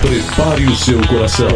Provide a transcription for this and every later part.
Prepare o seu coração.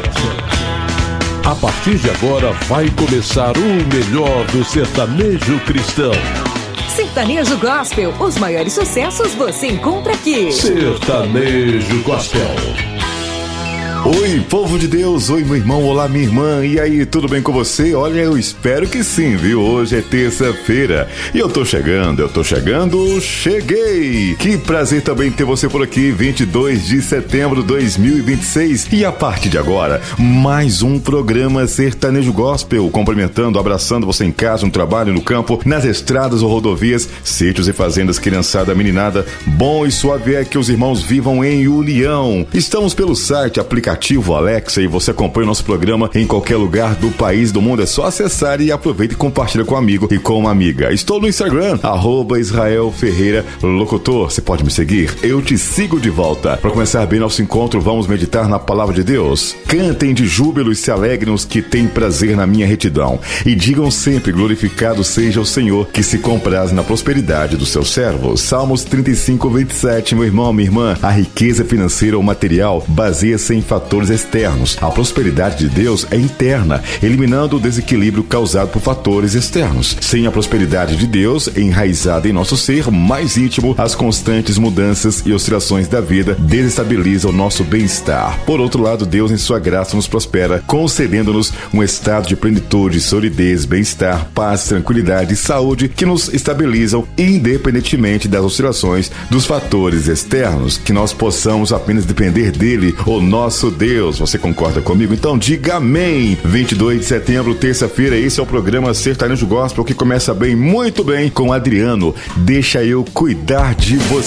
A partir de agora vai começar o melhor do sertanejo cristão. Sertanejo Gospel, os maiores sucessos você encontra aqui. Sertanejo Gospel. Oi, povo de Deus, oi meu irmão, olá minha irmã, e aí, tudo bem com você? Olha, eu espero que sim, viu? Hoje é terça-feira e eu tô chegando, cheguei! Que prazer também ter você por aqui, 22 de setembro de 2026, e a partir de agora, mais um programa Sertanejo Gospel, cumprimentando, abraçando você em casa, no trabalho, no campo, nas estradas ou rodovias, sítios e fazendas, criançada, meninada, bom e suave é que os irmãos vivam em união. Estamos pelo site, aplicativo Alexa, e você acompanha o nosso programa em qualquer lugar do país, do mundo. É só acessar e aproveita e compartilha com um amigo e com uma amiga. Estou no Instagram, @Israel Ferreira Locutor. Você pode me seguir? Eu te sigo de volta. Para começar bem nosso encontro, vamos meditar na palavra de Deus. Cantem de júbilo e se alegrem os que têm prazer na minha retidão. E digam sempre, glorificado seja o Senhor, que se compraz na prosperidade dos seus servos. Salmos 35:27, meu irmão, minha irmã. A riqueza financeira ou material baseia-se em fatores externos. A prosperidade de Deus é interna, eliminando o desequilíbrio causado por fatores externos. Sem a prosperidade de Deus enraizada em nosso ser mais íntimo, as constantes mudanças e oscilações da vida desestabilizam o nosso bem-estar. Por outro lado, Deus em sua graça nos prospera, concedendo-nos um estado de plenitude, solidez, bem-estar, paz, tranquilidade e saúde que nos estabilizam independentemente das oscilações dos fatores externos. Que nós possamos apenas depender dele, o nosso Deus. Você concorda comigo? Então diga amém. 22 de setembro, terça-feira, esse é o programa Sertanejo Gospel, que começa bem, muito bem, com Adriano. Deixa eu cuidar de você.